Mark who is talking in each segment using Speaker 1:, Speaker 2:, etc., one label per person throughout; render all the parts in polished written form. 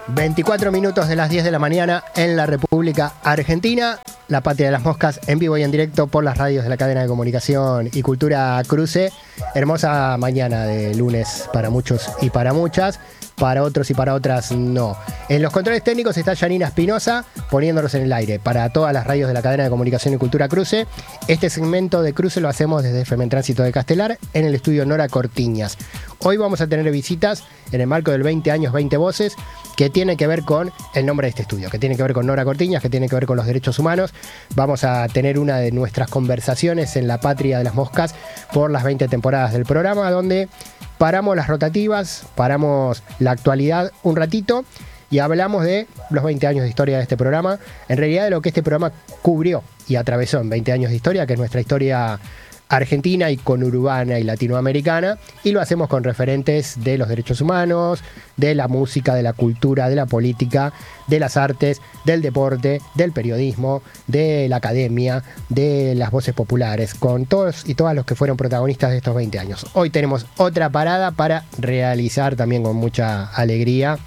Speaker 1: 24 minutos de las 10 de la mañana en la República Argentina, la patria de las moscas, en vivo y en directo por las radios de la cadena de comunicación y cultura Cruce. Hermosa mañana de lunes para muchos y para muchas, para otros y para otras no. En los controles técnicos está Janina Espinosa poniéndolos en el aire para todas las radios de la cadena de comunicación y cultura Cruce. Este segmento de Cruce lo hacemos desde FM en Tránsito de Castelar en el estudio Nora Cortiñas. Hoy vamos a tener visitas en el marco del 20 años 20 voces, que tiene que ver con el nombre de este estudio, que tiene que ver con Nora Cortiñas, que tiene que ver con los derechos humanos. Vamos a tener una de nuestras conversaciones en la patria de las moscas por las 20 temporadas del programa, donde paramos las rotativas, paramos la actualidad un ratito y hablamos de los 20 años de historia de este programa, en realidad de lo que este programa cubrió y atravesó en 20 años de historia, que es nuestra historia argentina y conurbana y latinoamericana, y lo hacemos con referentes de los derechos humanos, de la música, de la cultura, de la política, de las artes, del deporte, del periodismo, de la academia, de las voces populares, con todos y todas los que fueron protagonistas de estos 20 años. Hoy tenemos otra parada para realizar también con mucha alegría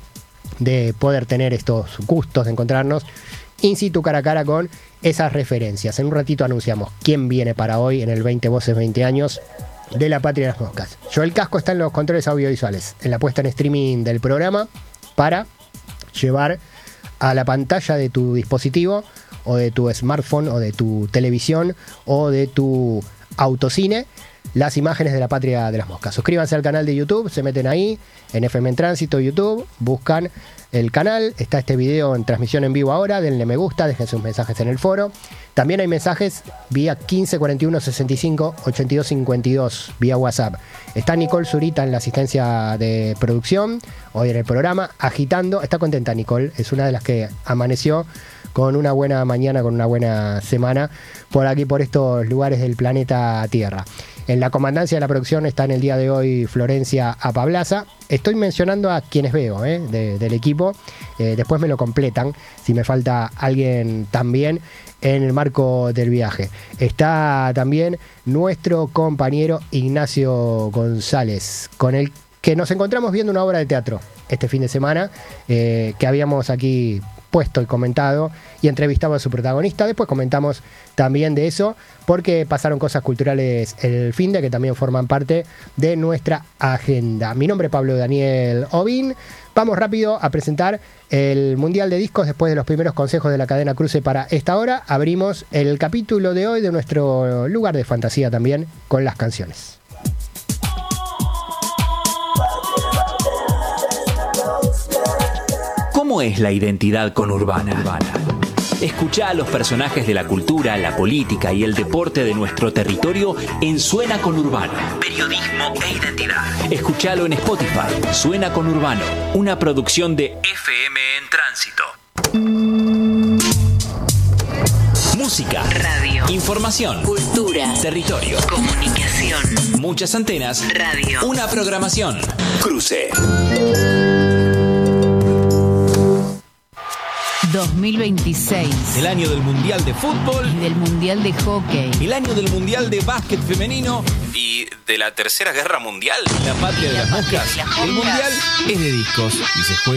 Speaker 1: de poder tener estos gustos de encontrarnos in situ, cara a cara, con esas referencias. En un ratito anunciamos quién viene para hoy en el 20 Voces 20 años de la patria de las moscas. Joel Casco está en los controles audiovisuales, en la puesta en streaming del programa, para llevar a la pantalla de tu dispositivo o de tu smartphone o de tu televisión o de tu autocine las imágenes de la patria de las moscas. Suscríbanse al canal de YouTube, se meten ahí en FM en Tránsito, YouTube, buscan el canal, está este video en transmisión en vivo ahora, denle me gusta, dejen sus mensajes en el foro. También hay mensajes vía 15 41 65 82 52 vía WhatsApp. Está Nicole Zurita en la asistencia de producción hoy en el programa, agitando. Está contenta Nicole, es una de las que amaneció con una buena mañana, con una buena semana por aquí, por estos lugares del planeta Tierra. En la comandancia de la producción está en el día de hoy Florencia Apablaza. Estoy mencionando a quienes veo del equipo. Después me lo completan si me falta alguien también en el marco del viaje. Está también nuestro compañero Ignacio González, con el que nos encontramos viendo una obra de teatro este fin de semana, que habíamos aquí puesto y comentado y entrevistado a su protagonista. Después comentamos también de eso, porque pasaron cosas culturales el fin de que también forman parte de nuestra agenda. Mi nombre es Pablo Daniel Ovín. Vamos rápido a presentar el Mundial de Discos después de los primeros consejos de la cadena Cruce para esta hora. Abrimos el capítulo de hoy de nuestro lugar de fantasía también con las canciones.
Speaker 2: ¿Cómo es la identidad conurbana? Escuchá a los personajes de la cultura, la política y el deporte de nuestro territorio en Suena Conurbano. Periodismo e identidad. Escuchalo en Spotify. Suena Conurbano, una producción de FM en Tránsito. Música, radio, información, cultura, territorio, comunicación, muchas antenas, radio, una programación. Cruce.
Speaker 3: 2026.
Speaker 2: El año del Mundial de Fútbol.
Speaker 3: Y del Mundial de Hockey.
Speaker 2: El año del Mundial de Básquet Femenino. Y de la Tercera Guerra Mundial. La patria de las moscas. El Mundial es de discos y se juega